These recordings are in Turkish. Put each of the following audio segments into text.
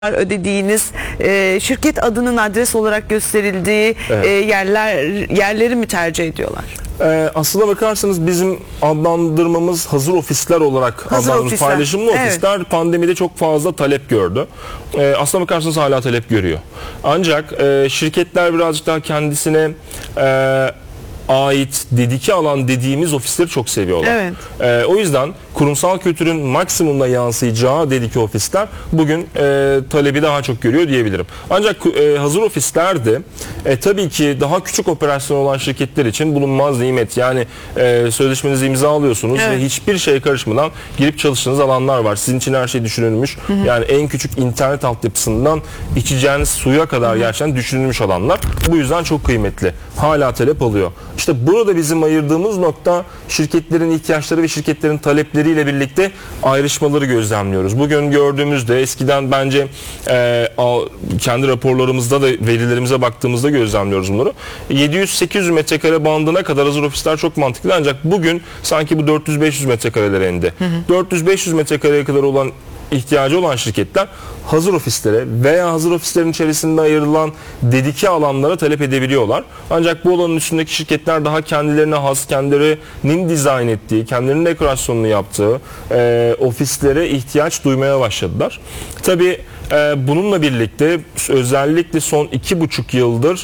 ödediğiniz, şirket adının adres olarak gösterildiği yerleri mi tercih ediyorlar? Aslına bakarsanız bizim adlandırmamız hazır ofisler olarak adlandırdığımız paylaşımlı ofisler pandemide çok fazla talep gördü. Aslına bakarsanız hala talep görüyor. Ancak şirketler birazcık daha kendisine ait dedike alan dediğimiz ofisleri çok seviyorlar. Evet. O yüzden kurumsal kültürün maksimumuna yansıyacağı dedike ofisler bugün talebi daha çok görüyor diyebilirim. Ancak hazır ofisler de tabii ki daha küçük operasyon olan şirketler için bulunmaz nimet. Yani sözleşmenizi imzalıyorsunuz ve hiçbir şeye karışmadan girip çalıştığınız alanlar var. Sizin için her şey düşünülmüş. Yani en küçük internet altyapısından içeceğiniz suya kadar gerçekten düşünülmüş alanlar. Bu yüzden çok kıymetli. Hala talep alıyor. İşte burada bizim ayırdığımız nokta şirketlerin ihtiyaçları ve şirketlerin talepleriyle birlikte ayrışmaları gözlemliyoruz. Bugün gördüğümüzde eskiden bence kendi raporlarımızda da verilerimize baktığımızda gözlemliyoruz bunları. 700-800 metrekare bandına kadar hazır ofisler çok mantıklı, ancak bugün sanki bu 400-500 metrekarelere indi. 400-500 metrekareye kadar olan ihtiyacı olan şirketler hazır ofislere veya hazır ofislerin içerisinde ayrılan dedike alanlara talep edebiliyorlar. Ancak bu alanın üstündeki şirketler daha kendilerine has, kendilerinin dizayn ettiği, kendilerinin dekorasyonunu yaptığı ofislere ihtiyaç duymaya başladılar. Tabii bununla birlikte özellikle son 2,5 yıldır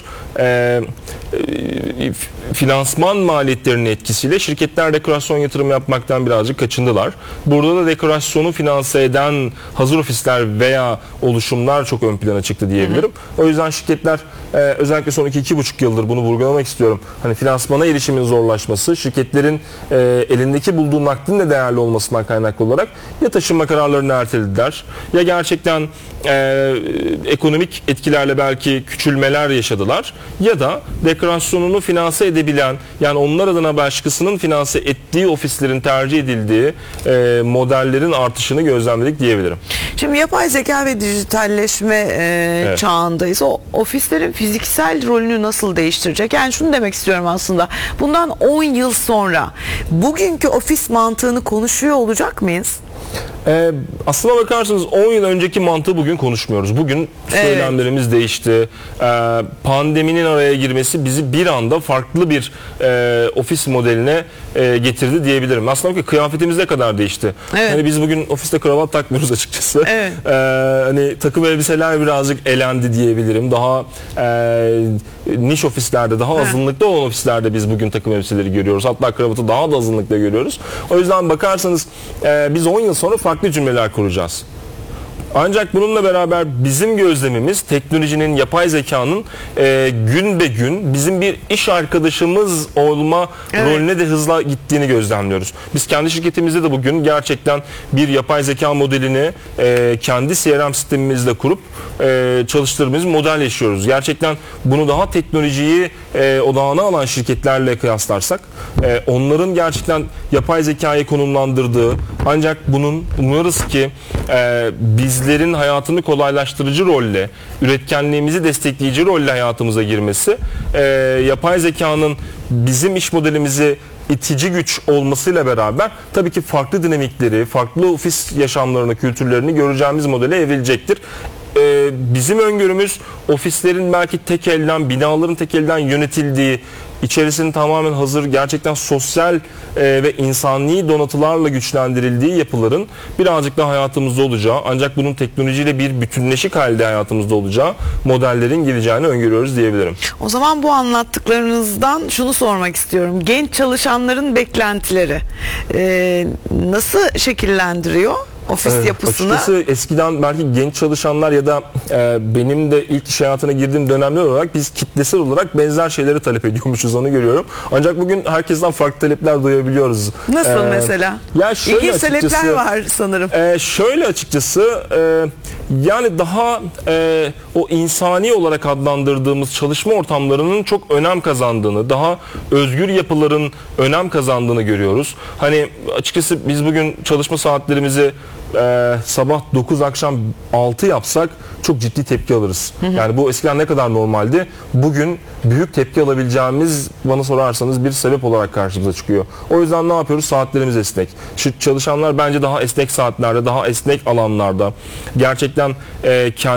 finansman maliyetlerinin etkisiyle şirketler dekorasyon yatırımı yapmaktan birazcık kaçındılar. Burada da dekorasyonu finanse eden hazır ofisler veya oluşumlar çok ön plana çıktı diyebilirim. O yüzden şirketler özellikle son 2,5 yıldır bunu vurgulamak istiyorum. Hani finansmana erişimin zorlaşması, şirketlerin elindeki bulduğu nakdin de değerli olmasından kaynaklı olarak ya taşınma kararlarını ertelediler ya gerçekten ekonomik etkilerle belki küçülmeler yaşadılar ya da dekorasyonunu finanse edebilen, yani onlar adına başkasının finanse ettiği ofislerin tercih edildiği modellerin artışını gözlemledik diyebilirim. Şimdi yapay zeka ve dijitalleşme çağındayız. O ofislerin fiziksel rolünü nasıl değiştirecek? Yani şunu demek istiyorum aslında. Bundan 10 yıl sonra bugünkü ofis mantığını konuşuyor olacak mıyız? Aslına bakarsanız 10 yıl önceki mantığı bugün konuşmuyoruz. Bugün söylemlerimiz değişti. Pandeminin araya girmesi bizi bir anda farklı bir ofis modeline getirdi diyebilirim. Aslında kıyafetimiz ne kadar değişti. Hani biz bugün ofiste kravat takmıyoruz açıkçası. Hani takım elbiseler birazcık elendi diyebilirim. Daha niş ofislerde, daha azınlıkta olan ofislerde biz bugün takım elbiseleri görüyoruz. Hatta kravatı daha da azınlıkta görüyoruz. O yüzden bakarsanız biz 10 yıl sonra farklı cümleler kuracağız. Ancak bununla beraber bizim gözlemimiz teknolojinin, yapay zekanın gün be gün bizim bir iş arkadaşımız olma rolüne de hızla gittiğini gözlemliyoruz. Biz kendi şirketimizde de bugün gerçekten bir yapay zeka modelini kendi CRM sistemimizde kurup çalıştırdığımız model yaşıyoruz. Gerçekten bunu daha teknolojiyi odağına alan şirketlerle kıyaslarsak onların gerçekten yapay zekayı konumlandırdığı, ancak bunun umarız ki bizlerin hayatını kolaylaştırıcı rolle, üretkenliğimizi destekleyici rolle hayatımıza girmesi, yapay zekanın bizim iş modelimizi itici güç olmasıyla beraber tabii ki farklı dinamikleri, farklı ofis yaşamlarını, kültürlerini göreceğimiz modele evrilecektir. Bizim öngörümüz ofislerin belki tek elden, binaların tek elden yönetildiği, içerisinin tamamen hazır, gerçekten sosyal ve insani donatılarla güçlendirildiği yapıların birazcık daha hayatımızda olacağı, ancak bunun teknolojiyle bir bütünleşik halde hayatımızda olacağı modellerin geleceğini öngörüyoruz diyebilirim. O zaman bu anlattıklarınızdan şunu sormak istiyorum. Genç çalışanların beklentileri nasıl şekillendiriyor ofis yapısını? Açıkçası eskiden belki genç çalışanlar ya da benim de ilk iş hayatına girdiğim dönemler olarak biz kitlesel olarak benzer şeyleri talep ediyormuşuz, onu görüyorum. Ancak bugün herkesten farklı talepler duyabiliyoruz. Nasıl mesela? Ya İlginç talepler var sanırım. Şöyle açıkçası yani daha o insani olarak adlandırdığımız çalışma ortamlarının çok önem kazandığını, daha özgür yapıların önem kazandığını görüyoruz. Hani açıkçası biz bugün çalışma saatlerimizi sabah 9 akşam 6 yapsak çok ciddi tepki alırız. Yani bu eskiden ne kadar normaldi. Bugün büyük tepki alabileceğimiz, bana sorarsanız, bir sebep olarak karşımıza çıkıyor. O yüzden ne yapıyoruz? Saatlerimiz esnek. Şu çalışanlar bence daha esnek saatlerde, daha esnek alanlarda gerçekten